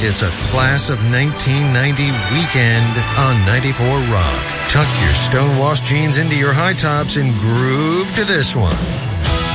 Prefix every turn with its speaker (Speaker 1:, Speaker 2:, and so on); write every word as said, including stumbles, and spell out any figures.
Speaker 1: It's a class of nineteen ninety weekend on ninety-four Rock. Tuck your stonewashed jeans into your high tops and groove to this one.